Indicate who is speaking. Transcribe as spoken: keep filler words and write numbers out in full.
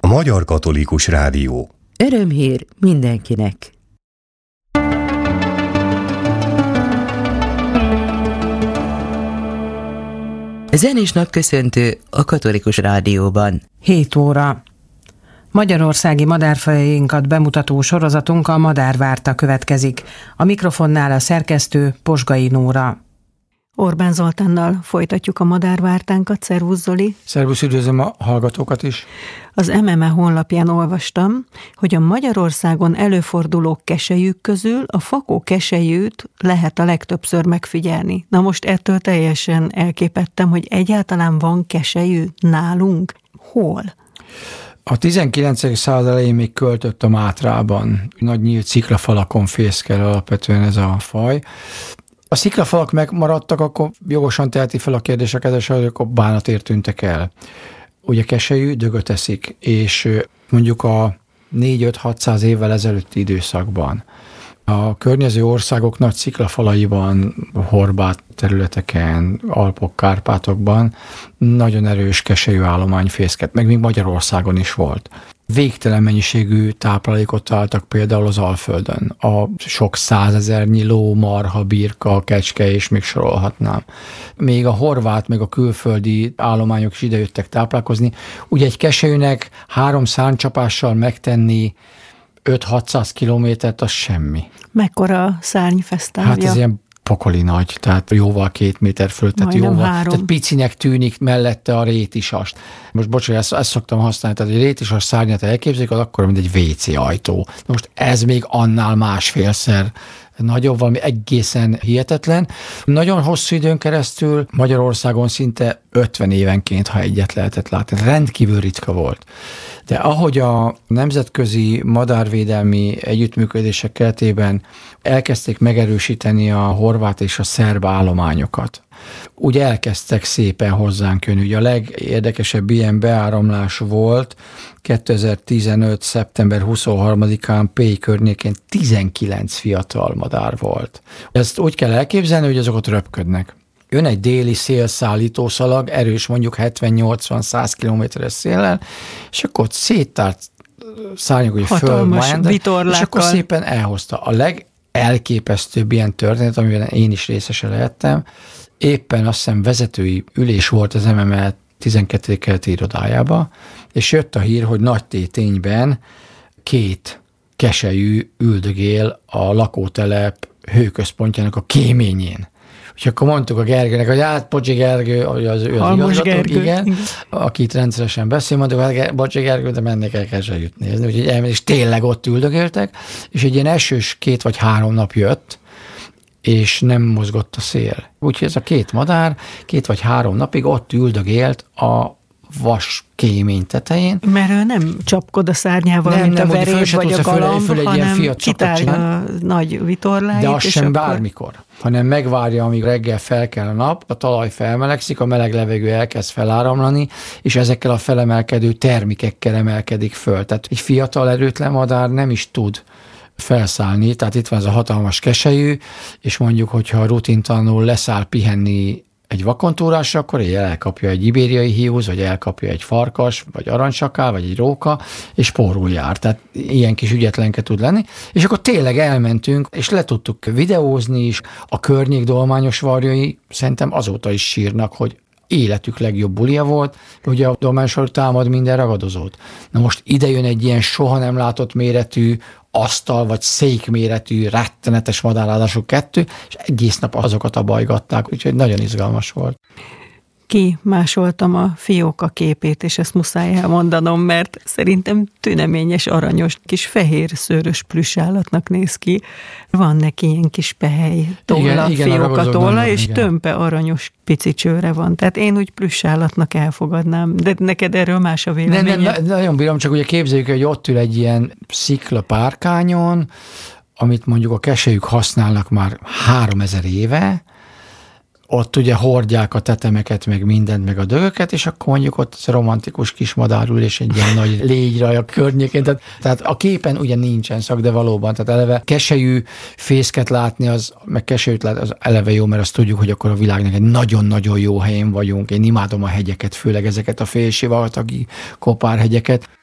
Speaker 1: A Magyar Katolikus Rádió.
Speaker 2: Örömhír mindenkinek! Zenés napköszöntő a Katolikus Rádióban.
Speaker 3: hét óra. Magyarországi madárfajainkat bemutató sorozatunk a Madárvárta következik. A mikrofonnál a szerkesztő Posgai Nóra.
Speaker 4: Orbán Zoltánnal folytatjuk a madárvártánkat. Szervusz, Zoli!
Speaker 5: Szervusz, üdvözlöm a hallgatókat is!
Speaker 4: Az em em e honlapján olvastam, hogy a Magyarországon előforduló keselyük közül a fakó keselyűt lehet a legtöbbször megfigyelni. Na most ettől teljesen elképettem, hogy egyáltalán van keselyű nálunk. Hol?
Speaker 5: A tizenkilencedik század elején még költött a Mátrában. Nagy nyílt sziklafalakon fészkel alapvetően ez a faj. A sziklafalak megmaradtak, akkor jogosan teheti fel a kérdéseket, hogy akkor bánatért tűntek el. Ugye keselyű, dögöt eszik, és mondjuk a négy-öt-hatszáz évvel ezelőtti időszakban a környező országok nagy sziklafalaiban, horvát területeken, Alpok, Kárpátokban nagyon erős keselyű állomány fészket, meg még Magyarországon is volt. Végtelen mennyiségű táplálékot találtak például az Alföldön. A sok százezernyi ló, marha, birka, kecske, és még sorolhatnám. Még a horvát, meg a külföldi állományok is idejöttek táplálkozni. Ugye egy keselyűnek három szárnycsapással megtenni öt-hatszáz kilométert, az semmi.
Speaker 4: Mekkora szárnyfesztávja?
Speaker 5: Hát ez ilyen pokoli nagy, tehát jóval két méter fölött, tehát
Speaker 4: Majdnem
Speaker 5: jóval.
Speaker 4: három.
Speaker 5: Tehát picinek tűnik mellette a rétisast. Most bocsánat, ezt, ezt szoktam használni, tehát egy rétisas szárnyat elképzeljük, az akkor, mint egy vé cé ajtó. Most ez még annál másfélszer nagyobb, valami egészen hihetetlen. Nagyon hosszú időn keresztül Magyarországon szinte ötven évenként, ha egyet lehetett látni. Rendkívül ritka volt. De ahogy a nemzetközi madárvédelmi együttműködések keretében elkezdték megerősíteni a horvát és a szerb állományokat, úgy elkezdtek szépen hozzánk jönni. Ugye a legérdekesebb ilyen beáramlás volt kétezer-tizenöt. szeptember huszonharmadikán Pécs környékén tizenkilenc fiatal madár volt. Ezt úgy kell elképzelni, hogy azok ott röpködnek. Jön egy déli szélszállító szalag, erős mondjuk hetven-nyolcvan-száz kilométeres széllel, és akkor ott széttárt szárnyok, hogy
Speaker 4: hatalmas vitorlákkal.
Speaker 5: és akkor szépen elhozta. A legelképesztőbb ilyen történet, amiben én is részese lehettem, éppen azt hiszem vezetői ülés volt az em em e tizenkettedik keleti irodájába, és jött a hír, hogy nagy tétényben két keselyű üldögél a lakótelep hőközpontjának a kéményén. És akkor mondtuk a Gergőnek, hogy hát Pocsi Gergő, az, az igazgató,
Speaker 4: Gergő,
Speaker 5: igen, igen, akit rendszeresen beszél, mondtuk, hogy Pocsi Gergő, de mennék el keselyűt nézni. Úgyhogy elmenni, és tényleg ott üldögéltek, és egy ilyen esős két vagy három nap jött, és nem mozgott a szél. Úgyhogy ez a két madár két vagy három napig ott üldögélt a vas kémény tetején.
Speaker 4: Mert ő nem csapkod a szárnyával,
Speaker 5: nem,
Speaker 4: mint
Speaker 5: nem,
Speaker 4: a veréb vagy a galamb,
Speaker 5: föl, föl
Speaker 4: hanem kitárja a nagy vitorláit.
Speaker 5: De az sem
Speaker 4: akkor...
Speaker 5: bármikor, hanem megvárja, amíg reggel fel kell a nap, a talaj felmelegszik, a meleg levegő elkezd feláramlani, és ezekkel a felemelkedő termikekkel emelkedik föl. Tehát egy fiatal erőtlen madár nem is tud felszállni, tehát itt van ez a hatalmas keselyű, és mondjuk, hogyha rutintalanul leszáll pihenni egy vakontúrásra, akkor éjjel elkapja egy ibériai hiúz, vagy elkapja egy farkas, vagy aranysakál, vagy egy róka, és pórul jár. Tehát ilyen kis ügyetlenke tud lenni. És akkor tényleg elmentünk, és le tudtuk videózni is. A környék dolmányos varjai szerintem azóta is sírnak, hogy életük legjobb bulia volt, ugye a dolmányos támad minden ragadozót. Na most ide jön egy ilyen soha nem látott méretű, asztal vagy szék méretű, rettenetes madárládású kettő, és egész nap azokat abajgatták, úgyhogy nagyon izgalmas volt.
Speaker 4: Ki másoltam a fióka képét, és ezt muszáj elmondanom, mert szerintem tüneményes, aranyos, kis fehér szőrös plüssállatnak néz ki. Van neki ilyen kis pehely tolla, fióka tolla, és igen. Tömpe aranyos pici csőre van. Tehát én úgy plüssállatnak elfogadnám, de neked erről más a véleményed?
Speaker 5: Nem, nem, nagyon bírom, csak ugye képzeljük, hogy ott ül egy ilyen szikla párkányon, amit mondjuk a keselyük használnak már háromezer éve, ott ugye hordják a tetemeket, meg mindent, meg a dögöket, és akkor mondjuk ott az romantikus kis madár ül, és egy ilyen nagy légyraj a környékén. Tehát, tehát a képen ugye nincsen szak, de valóban, tehát eleve keselyű fészket látni, az, meg keselyűt látni, az eleve jó, mert azt tudjuk, hogy akkor a világnak egy nagyon-nagyon jó helyén vagyunk. Én imádom a hegyeket, főleg ezeket a félsivatagi kopárhegyeket.